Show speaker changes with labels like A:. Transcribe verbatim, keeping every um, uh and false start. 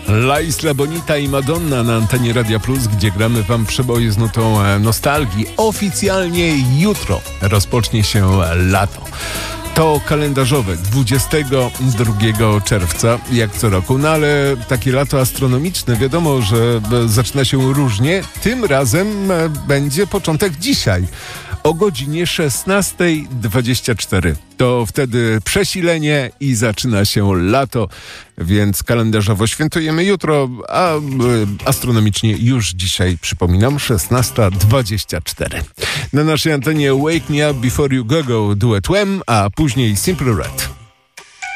A: La Isla Bonita i Madonna na antenie Radia Plus, gdzie gramy wam przeboje z nutą nostalgii. Oficjalnie jutro rozpocznie się lato. To kalendarzowe, dwudziestego drugiego czerwca, jak co roku. No ale takie lato astronomiczne, wiadomo, że zaczyna się różnie. Tym razem będzie początek dzisiaj. O godzinie szesnasta dwadzieścia cztery. To wtedy przesilenie i zaczyna się lato, więc kalendarzowo świętujemy jutro, a y, astronomicznie już dzisiaj, przypominam, szesnasta dwadzieścia cztery. Na naszej antenie Wake Me Up Before You Go Go duet Wham, a później Simple Red.